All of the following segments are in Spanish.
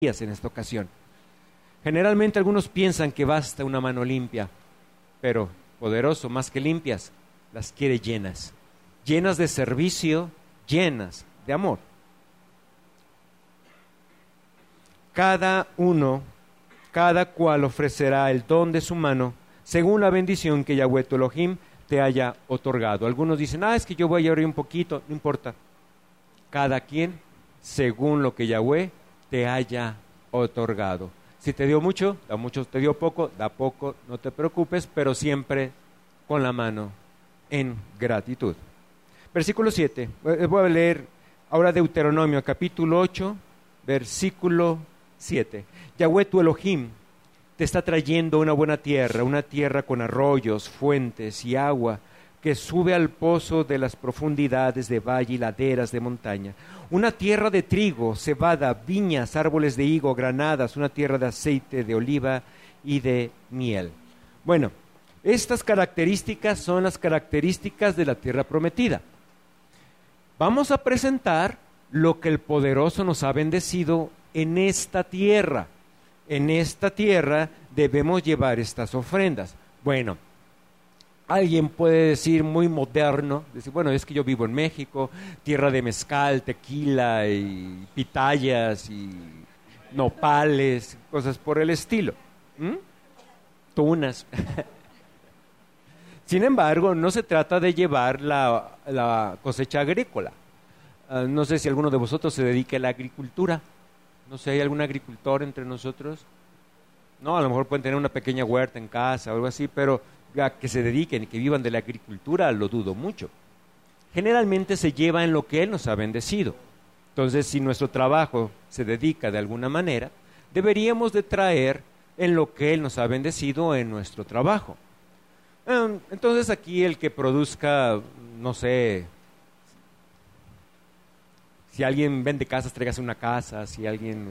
en esta ocasión. Generalmente algunos piensan que basta una mano limpia, pero poderoso, más que limpias, las quiere llenas, llenas de servicio, llenas de amor. Cada cual ofrecerá el don de su mano según la bendición que Yahweh tu Elohim te haya otorgado. Algunos dicen, es que yo voy a orar un poquito, no importa. Cada quien según lo que Yahweh te haya otorgado. Si te dio mucho, da mucho, te dio poco, da poco, no te preocupes, pero siempre con la mano en gratitud. Versículo 7, voy a leer ahora Deuteronomio capítulo 8, versículo 7. Yahweh tu Elohim te está trayendo una buena tierra, una tierra con arroyos, fuentes y agua, que sube al pozo de las profundidades de valle y laderas de montaña. Una tierra de trigo, cebada, viñas, árboles de higo, granadas, una tierra de aceite de oliva y de miel. Bueno, estas características son las características de la tierra prometida. Vamos a presentar lo que el Poderoso nos ha bendecido en esta tierra. En esta tierra debemos llevar estas ofrendas. Bueno, alguien puede decir muy moderno, decir, bueno, es que yo vivo en México, tierra de mezcal, tequila y pitayas y nopales, cosas por el estilo. Tunas. Sin embargo, no se trata de llevar la cosecha agrícola. No sé si alguno de vosotros se dedique a la agricultura. No sé, ¿hay algún agricultor entre nosotros? No, a lo mejor pueden tener una pequeña huerta en casa o algo así, pero a que se dediquen y que vivan de la agricultura, lo dudo mucho. Generalmente se lleva en lo que Él nos ha bendecido. Entonces, si nuestro trabajo se dedica de alguna manera, deberíamos de traer en lo que Él nos ha bendecido en nuestro trabajo. Entonces aquí el que produzca, no sé, si alguien vende casas, tráigase una casa, si alguien,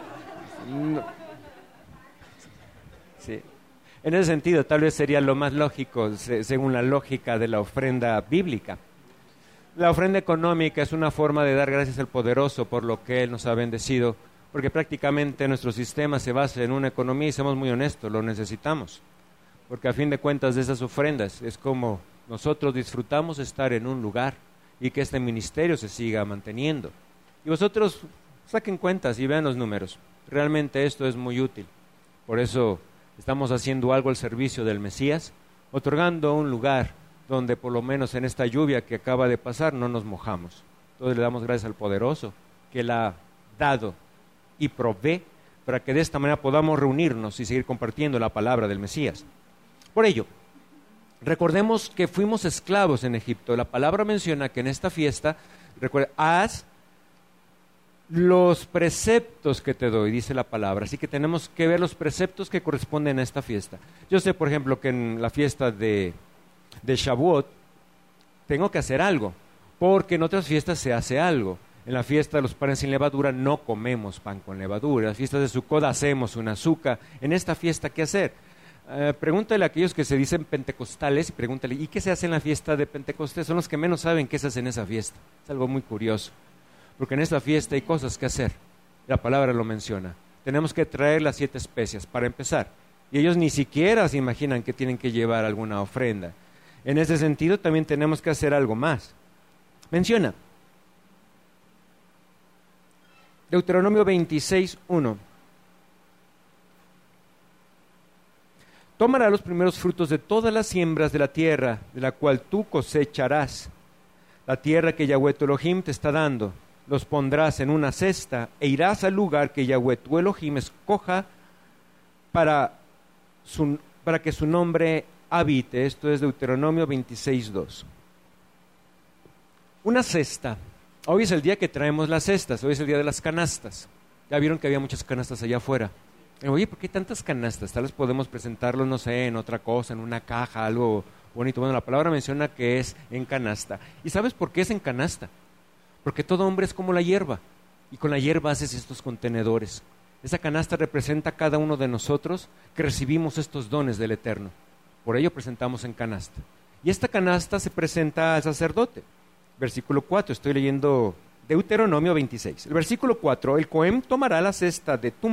sí. En ese sentido, tal vez sería lo más lógico, según la lógica de la ofrenda bíblica. La ofrenda económica es una forma de dar gracias al Poderoso por lo que Él nos ha bendecido, porque prácticamente nuestro sistema se basa en una economía y seamos muy honestos, lo necesitamos. Porque a fin de cuentas de esas ofrendas es como nosotros disfrutamos estar en un lugar y que este ministerio se siga manteniendo. Y vosotros saquen cuentas y vean los números. Realmente esto es muy útil. Por eso estamos haciendo algo al servicio del Mesías, otorgando un lugar donde por lo menos en esta lluvia que acaba de pasar no nos mojamos. Entonces le damos gracias al Poderoso que la ha dado y provee para que de esta manera podamos reunirnos y seguir compartiendo la palabra del Mesías. Por ello, recordemos que fuimos esclavos en Egipto. La palabra menciona que en esta fiesta, recuerda, haz los preceptos que te doy, dice la palabra. Así que tenemos que ver los preceptos que corresponden a esta fiesta. Yo sé, por ejemplo, que en la fiesta de Shavuot tengo que hacer algo, porque en otras fiestas se hace algo. En la fiesta de los panes sin levadura no comemos pan con levadura. En las fiestas de Sukkot hacemos un azúcar. En esta fiesta, ¿qué hacer? Pregúntale a aquellos que se dicen pentecostales y pregúntale, ¿y qué se hace en la fiesta de Pentecostés? Son los que menos saben qué se hace en esa fiesta. Es algo muy curioso, porque en esta fiesta hay cosas que hacer. La palabra lo menciona. Tenemos que traer las 7 especias para empezar. Y ellos ni siquiera se imaginan que tienen que llevar alguna ofrenda. En ese sentido también tenemos que hacer algo más. Menciona Deuteronomio 26:1. Tomarás los primeros frutos de todas las siembras de la tierra, de la cual tú cosecharás. La tierra que Yahweh tu Elohim te está dando, los pondrás en una cesta e irás al lugar que Yahweh tu Elohim escoja para que su nombre habite. Esto es Deuteronomio 26:2. Una cesta. Hoy es el día que traemos las cestas, hoy es el día de las canastas. Ya vieron que había muchas canastas allá afuera. Oye, ¿por qué tantas canastas? Tal vez podemos presentarlo, no sé, en otra cosa, en una caja, algo bonito. Bueno, la palabra menciona que es en canasta. ¿Y sabes por qué es en canasta? Porque todo hombre es como la hierba, y con la hierba haces estos contenedores. Esa canasta representa a cada uno de nosotros que recibimos estos dones del Eterno. Por ello presentamos en canasta. Y esta canasta se presenta al sacerdote. Versículo 4, estoy leyendo Deuteronomio 26. El versículo 4, el Cohen tomará la cesta de tu